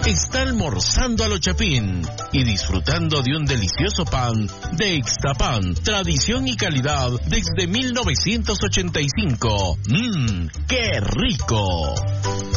está almorzando a lo chapín y disfrutando de un delicioso pan de Ixtapan, tradición y calidad desde 1985. ¡Qué rico!